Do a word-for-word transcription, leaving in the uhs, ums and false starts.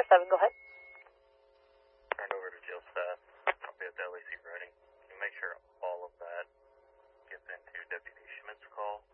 seven, go ahead. Turn over to jail staff. I'll be at the L A C running. Can you make sure all of that gets into Deputy Schmidt's call?